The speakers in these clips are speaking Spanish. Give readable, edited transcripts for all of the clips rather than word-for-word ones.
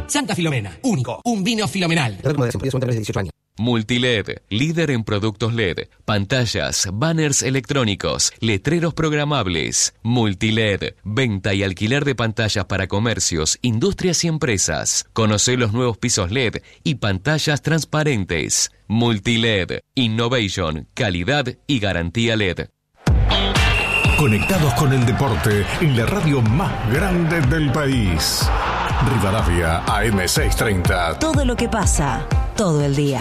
Santa Filomena, único, un vino filomenal. de 18 años. Multiled, líder en productos LED, pantallas, banners electrónicos, letreros programables. Multiled, venta y alquiler de pantallas para comercios, industrias y empresas. Conocé los nuevos pisos LED y pantallas transparentes. Multiled, innovation, calidad y garantía LED. Conectados con el deporte en la radio más grande del país. Rivadavia AM630. Todo lo que pasa, todo el día.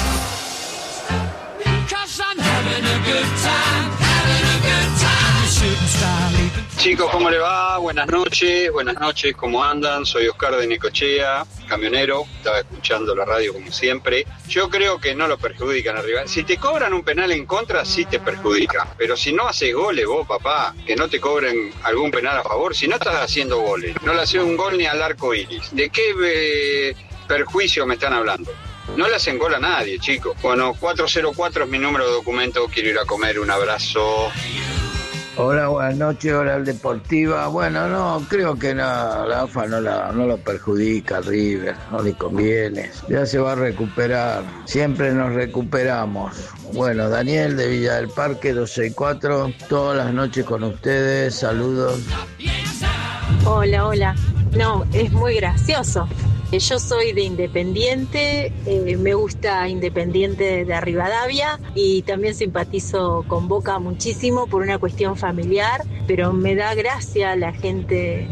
Chicos, ¿cómo le va? Buenas noches, ¿cómo andan? Soy Oscar de Necochea, camionero, estaba escuchando la radio como siempre. Yo creo que no lo perjudican arriba. Si te cobran un penal en contra, sí te perjudica. Pero si no haces goles vos, papá, que no te cobren algún penal a favor, si no estás haciendo goles, no le haces un gol ni al arco iris. ¿De qué perjuicio me están hablando? No le hacen gol a nadie, chicos. Bueno, 404 es mi número de documento, quiero ir a comer, un abrazo. Hola, buenas noches, hora deportiva. Bueno, no, creo que no, la AFA no lo perjudica a River, no le conviene. Ya se va a recuperar, siempre nos recuperamos. Bueno, Daniel de Villa del Parque, 264, todas las noches con ustedes, saludos. Hola. No, es muy gracioso. Yo soy de Independiente, me gusta Independiente de Rivadavia y también simpatizo con Boca muchísimo por una cuestión familiar, pero me da gracia la gente,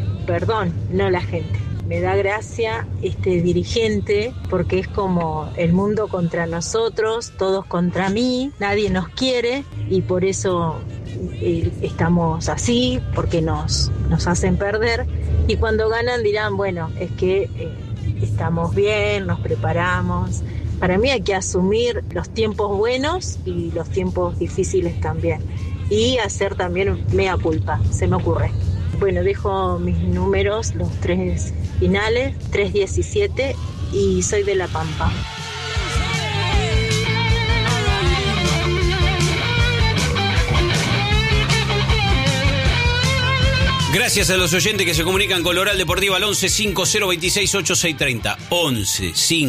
me da gracia este dirigente porque es como el mundo contra nosotros, todos contra mí, nadie nos quiere y por eso estamos así, porque nos hacen perder y cuando ganan dirán, bueno, es que estamos bien, nos preparamos. Para mí hay que asumir los tiempos buenos y los tiempos difíciles también. Y hacer también mea culpa, se me ocurre. Bueno, dejo mis números, los 3 finales, 317 y soy de La Pampa. Gracias a los oyentes que se comunican con la Oral Deportiva al 11 5026 8630. 11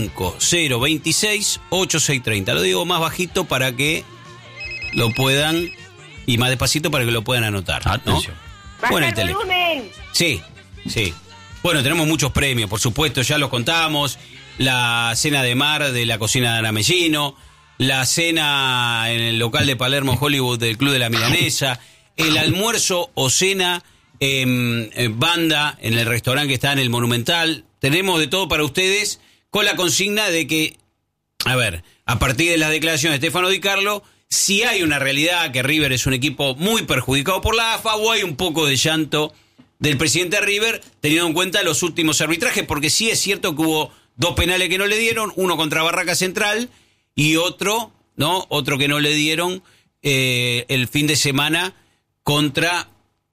5026 8630. Lo digo más bajito para que lo puedan y más despacito para que lo puedan anotar, ¿no? Atención. Bueno, el teléfono. Sí. Bueno, tenemos muchos premios, por supuesto, ya los contamos. La cena de mar de la cocina de Ana Mellino, la cena en el local de Palermo Hollywood del Club de la Milanesa, el almuerzo o cena banda en el restaurante que está en el Monumental. Tenemos de todo para ustedes con la consigna de que, a partir de las declaraciones de Stefano Di Carlo, si hay una realidad que River es un equipo muy perjudicado por la AFA o hay un poco de llanto del presidente de River teniendo en cuenta los últimos arbitrajes, porque sí es cierto que hubo 2 penales que no le dieron, uno contra Barraca Central y otro que no le dieron el fin de semana contra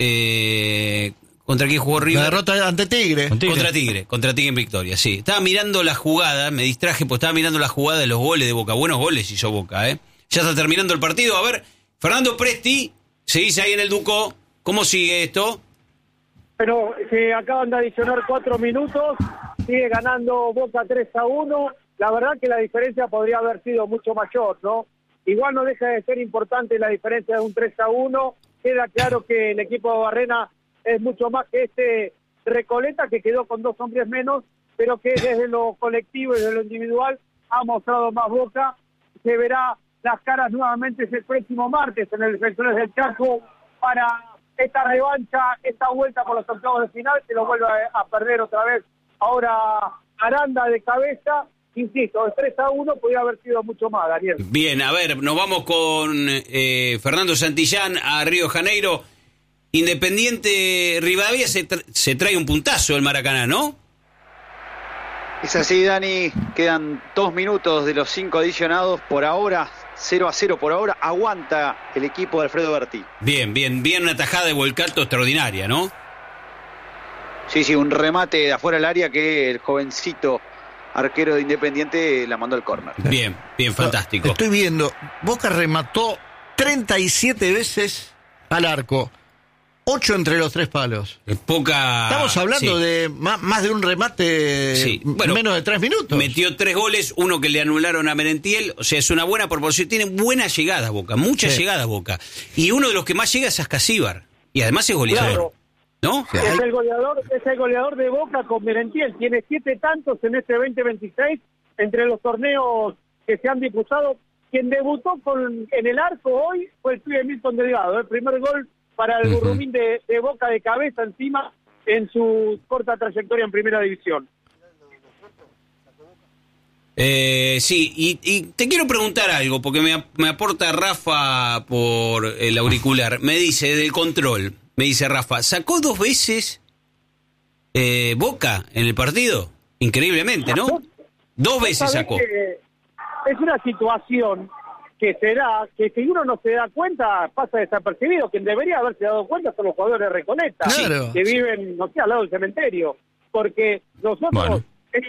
quién jugó River. La derrota ante Tigre. Contra Tigre en Victoria, sí. Estaba mirando la jugada, me distraje porque estaba mirando la jugada de los goles de Boca. Buenos goles hizo Boca, Ya está terminando el partido. A ver, Fernando Presti, seguís ahí en el Ducó. ¿Cómo sigue esto? Pero se acaban de adicionar 4 minutos, sigue ganando Boca 3-1. La verdad que la diferencia podría haber sido mucho mayor, ¿no? Igual no deja de ser importante la diferencia de un 3-1. Queda claro que el equipo de Barrena es mucho más que este Recoleta, que quedó con 2 hombres menos, pero que desde lo colectivo y desde lo individual ha mostrado más Boca. Se verá las caras nuevamente el próximo martes en el Defensores del Chaco para esta revancha, esta vuelta por los octavos de final, que lo vuelve a perder otra vez ahora Aranda de cabeza. Insisto, el 3-1 podría haber sido mucho más, Daniel. Bien, a ver, nos vamos con Fernando Santillán a Río de Janeiro. Independiente Rivadavia se trae un puntazo el Maracaná, ¿no? Es así, Dani. Quedan 2 minutos de los 5 adicionados. Por ahora, 0-0 por ahora. Aguanta el equipo de Alfredo Berti. Bien, una tajada de Volcato extraordinaria, ¿no? Sí, un remate de afuera del área que el jovencito arquero de Independiente la mandó al córner. Bien, fantástico. Estoy viendo, Boca remató 37 veces al arco. 8 entre los 3 palos. Poca. Estamos hablando de más de un remate en menos de 3 minutos. Metió 3 goles, uno que le anularon a Merentiel. O sea, es una buena proporción. Tiene buenas llegadas Boca, muchas llegadas Boca. Y uno de los que más llega es Ascasíbar. Y además es goleador. Claro. ¿No? Es el goleador de Boca con Merentiel. Tiene 7 tantos en este 2026 entre los torneos que se han disputado. Quien debutó en el arco hoy fue el pibe Milton Delgado. El primer gol para el Burrumín de Boca de cabeza encima en su corta trayectoria en Primera División. Sí, y te quiero preguntar algo, porque me aporta Rafa por el auricular. Me dice, del control, me dice Rafa, ¿sacó 2 veces Boca en el partido? Increíblemente, ¿no? 2 veces sacó. Es una situación que se da, que si uno no se da cuenta, pasa desapercibido. Quien debería haberse dado cuenta son los jugadores de Recoleta, que viven, no sé, al lado del cementerio. Porque nosotros,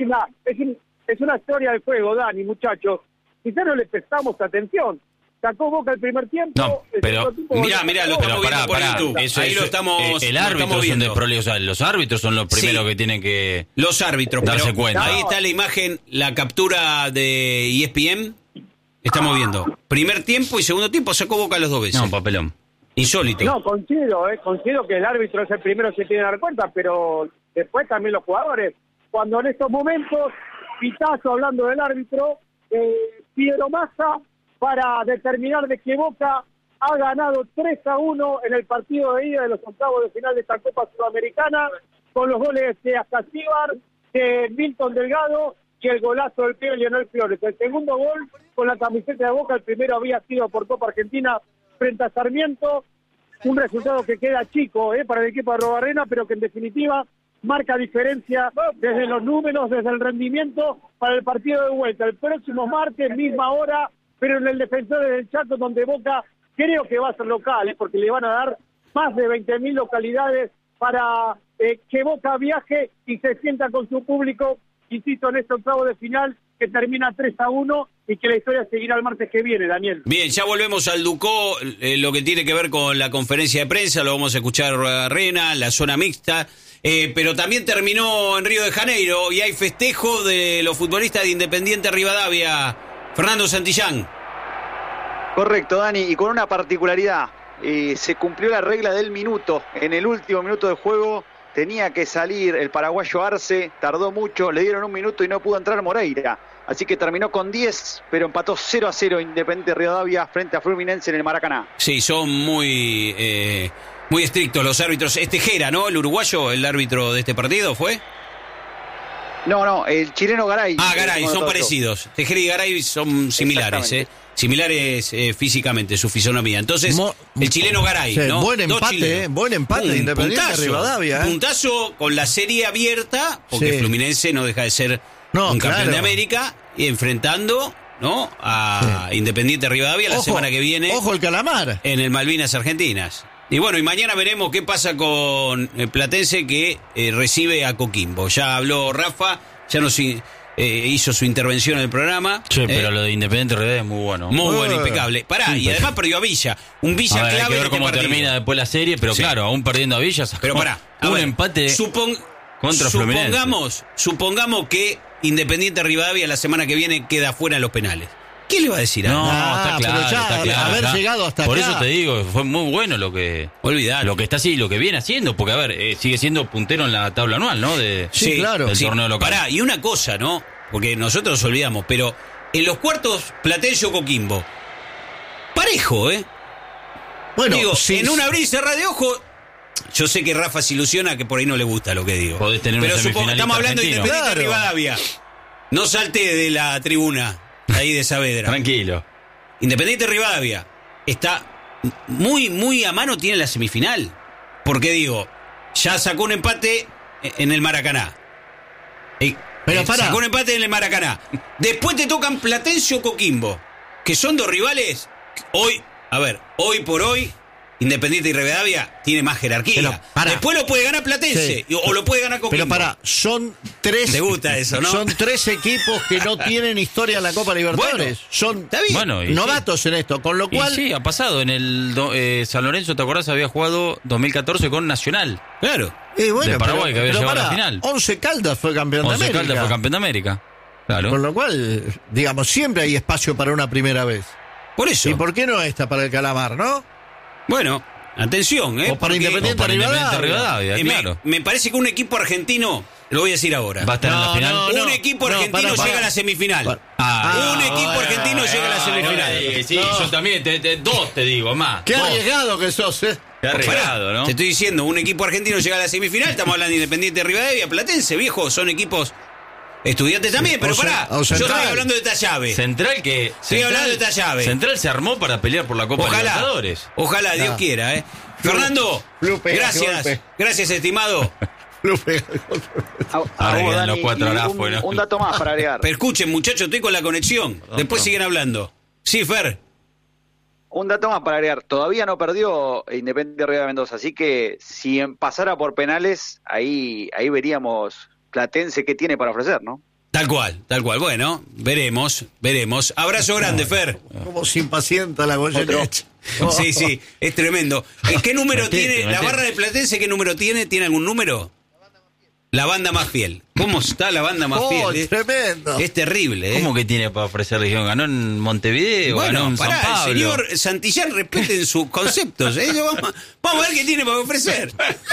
es una historia del juego, Dani, muchachos. Quizás no le prestamos atención. Sacó Boca el primer tiempo. No, pero mirá, lo estamos viendo por YouTube. Ahí lo estamos. El árbitro o sea, los árbitros son los primeros que tienen que. Los árbitros, darse cuenta. Ahí está la imagen, la captura de ESPN. Estamos viendo. Primer tiempo y segundo tiempo sacó Boca los 2 veces. No, papelón. Insólito. No, coincido que el árbitro es el primero que se tiene que dar cuenta, pero después también los jugadores. Cuando en estos momentos, Pitazo hablando del árbitro, Piero Massa para determinar de que Boca ha ganado 3-1 en el partido de ida de los octavos de final de esta Copa Sudamericana, con los goles de Ascasíbar, de Milton Delgado y el golazo del pibe Lionel Flores. El segundo gol con la camiseta de Boca, el primero había sido por Copa Argentina frente a Sarmiento, un resultado que queda chico para el equipo de Arrobarrena, pero que en definitiva marca diferencia desde los números, desde el rendimiento para el partido de vuelta. El próximo martes, misma hora, pero en el Defensores del Chaco, donde Boca creo que va a ser local, porque le van a dar más de 20.000 localidades para que Boca viaje y se sienta con su público, insisto, en este octavo de final que termina 3-1 y que la historia seguirá el martes que viene, Daniel. Bien, ya volvemos al Ducó, lo que tiene que ver con la conferencia de prensa, lo vamos a escuchar Arena, la zona mixta, pero también terminó en Río de Janeiro y hay festejo de los futbolistas de Independiente Rivadavia. Fernando Santillán. Correcto, Dani, y con una particularidad, se cumplió la regla del minuto. En el último minuto de juego tenía que salir el paraguayo Arce, tardó mucho, le dieron 1 minuto y no pudo entrar Moreira. Así que terminó con 10, pero empató 0-0 Independiente Rivadavia frente a Fluminense en el Maracaná. Sí, son muy estrictos los árbitros. Tejera, ¿no? El uruguayo, el árbitro de este partido, ¿fue? No, el chileno Garay. Garay, son parecidos. Tejera y Garay son similares, similares físicamente, su fisonomía. Entonces, el chileno Garay, ¿no? Buen empate de Independiente Rivadavia. Puntazo con la serie abierta, porque Fluminense no deja de ser un campeón de América, y enfrentando, ¿no?, a Independiente Rivadavia la semana que viene. Ojo el calamar. En el Malvinas Argentinas. Y bueno, y mañana veremos qué pasa con el Platense que recibe a Coquimbo. Ya habló Rafa, ya nos hizo su intervención en el programa. Sí, pero lo de Independiente Rivadavia es muy bueno. Muy bueno, impecable. Y además perdió a Villa. Un Villa clave. Hay que ver cómo termina después la serie, pero claro, aún perdiendo a Villa. Pero un empate contra Fluminense. Supongamos que Independiente Rivadavia la semana que viene queda fuera en los penales. ¿Qué le va a decir? Está claro. Haber llegado hasta Por acá. eso te digo, fue muy bueno lo que está así, lo que viene haciendo, porque sigue siendo puntero en la tabla anual, ¿no? Claro. Del torneo local. Y una cosa, ¿no? Porque nosotros nos olvidamos, pero en los cuartos Platense o Coquimbo, parejo, Bueno, digo, en un abrir y cerrar de ojo, yo sé que Rafa se ilusiona, que por ahí no le gusta lo que digo. Podés tener pero estamos hablando de argentino. Independiente Rivadavia. No salte de la tribuna ahí de Saavedra. Tranquilo. Independiente Rivadavia está muy, muy a mano, tiene la semifinal. Porque digo, ya sacó un empate en el Maracaná. Sacó un empate en el Maracaná. Después te tocan Platense o Coquimbo, que son 2 rivales. Hoy por hoy, Independiente y Rivadavia tiene más jerarquía. Después lo puede ganar Platense o lo puede ganar Coquimbo. Pero son 3. ¿Te gusta eso, no? Son 3 equipos que no tienen historia en la Copa Libertadores. Son novatos en esto, con lo cual... Sí, ha pasado. En el San Lorenzo, ¿te acordás? Había jugado 2014 con Nacional. Claro. De Paraguay, que había llegado a la final. 11 Caldas fue campeón de América. 11 Caldas fue campeón de América. Claro. Con lo cual, digamos, siempre hay espacio para una primera vez. Por eso. ¿Y por qué no esta para el Calamar, no? Bueno, atención, O para Independiente Rivadavia, claro. Me parece que un equipo argentino, lo voy a decir ahora, va a estar en la final. Un equipo argentino llega a la semifinal. Un equipo argentino llega a la semifinal. Sí, yo también, 2 te digo, más. Qué arriesgado que sos, Qué arriesgado, ¿no? Te estoy diciendo, un equipo argentino llega a la semifinal, estamos hablando de Independiente Rivadavia, Platense, viejo, son equipos... Estudiantes también, pero pará, yo estoy hablando de esta llave. Central Estoy hablando de esta llave. Central se armó para pelear por la Copa Libertadores. Ojalá, Dios quiera, Fernando, gracias, estimado. Un dato más para agregar. Pero escuchen, muchachos, estoy con la conexión. Después siguen hablando. Sí, Fer. Un dato más para agregar. Todavía no perdió Independiente Rivadavia Mendoza, así que si pasara por penales, ahí veríamos Platense qué tiene para ofrecer, ¿no? Tal cual. Bueno, veremos. Abrazo grande, Fer. Como se impacienta la Goyeneche. Sí, es tremendo. ¿Qué número tiene la barra de Platense? ¿Qué número tiene? ¿Tiene algún número? La banda más fiel. ¿Cómo está la banda más fiel? Tremendo. Es terrible, ¿Cómo que tiene para ofrecerle? ¿Ganó en Montevideo? ¿Ganó en San Pablo? El señor Santillán, respeten sus conceptos. Vamos a ver qué tiene para ofrecer.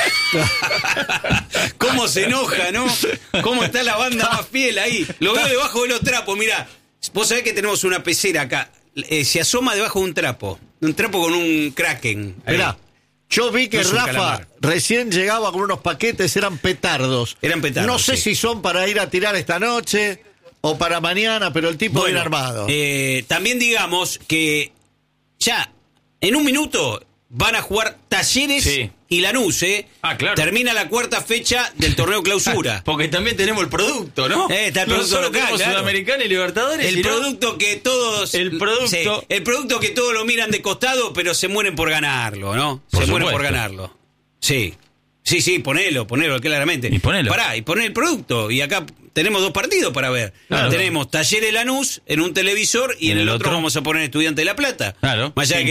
¿Cómo se enoja, no? ¿Cómo está la banda más fiel ahí? Lo veo debajo de los trapos, mirá. Vos sabés que tenemos una pecera acá. Se asoma debajo de un trapo con un kraken. Mirá. Yo vi que Rafa recién llegaba con unos paquetes, eran petardos. No sé si son para ir a tirar esta noche o para mañana, pero el tipo viene armado. También digamos que ya en un minuto van a jugar Talleres y Lanús, claro. Termina la 4ª fecha del torneo clausura. Porque también tenemos el producto, ¿no? Está el producto local, tenemos Sudamericana y Libertadores. El producto que todos que todos lo miran de costado, pero se mueren por ganarlo, ¿no? Mueren por ganarlo. Sí, ponelo claramente. Y ponelo. Y poné el producto. Y acá tenemos 2 partidos para ver. Claro. Tenemos Talleres Lanús en un televisor y en el otro vamos a poner Estudiante de La Plata. Claro. Más allá de que